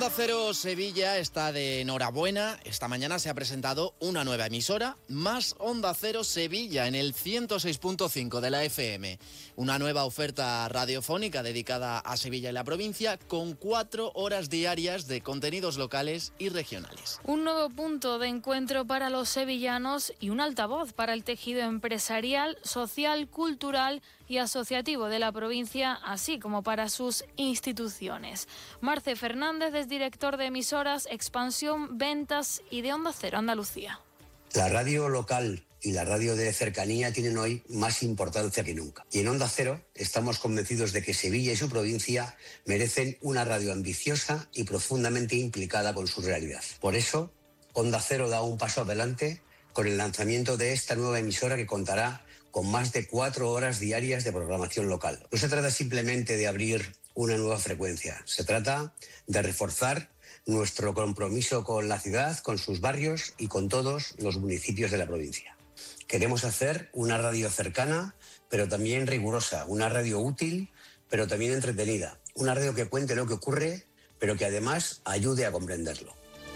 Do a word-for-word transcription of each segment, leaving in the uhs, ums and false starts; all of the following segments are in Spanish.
Onda Cero Sevilla está de enhorabuena. Esta mañana se ha presentado una nueva emisora, más Onda Cero Sevilla, en el ciento seis punto cinco de la F M. Una nueva oferta radiofónica dedicada a Sevilla y la provincia, con cuatro horas diarias de contenidos locales y regionales. Un nuevo punto de encuentro para los sevillanos y un altavoz para el tejido empresarial, social, cultural y asociativo de la provincia, así como para sus instituciones. Marce Fernández es director de emisoras, expansión, ventas y de Onda Cero Andalucía. La radio local y la radio de cercanía tienen hoy más importancia que nunca. Y en Onda Cero estamos convencidos de que Sevilla y su provincia merecen una radio ambiciosa y profundamente implicada con su realidad. Por eso, Onda Cero da un paso adelante con el lanzamiento de esta nueva emisora que contará con más de cuatro horas diarias de programación local. No se trata simplemente de abrir una nueva frecuencia, se trata de reforzar nuestro compromiso con la ciudad, con sus barrios y con todos los municipios de la provincia. Queremos hacer una radio cercana, pero también rigurosa, una radio útil, pero también entretenida, una radio que cuente lo que ocurre, pero que además ayude a comprenderlo.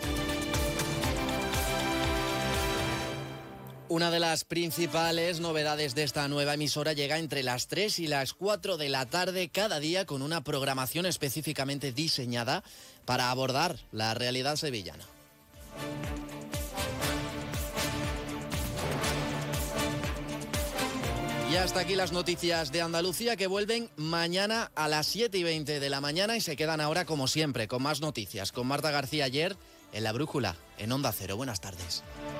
Una de las principales novedades de esta nueva emisora llega entre las tres y las cuatro de la tarde cada día, con una programación específicamente diseñada para abordar la realidad sevillana. Y hasta aquí las noticias de Andalucía, que vuelven mañana a las siete y veinte de la mañana y se quedan ahora, como siempre, con más noticias, con Marta García ayer en La Brújula, en Onda Cero. Buenas tardes.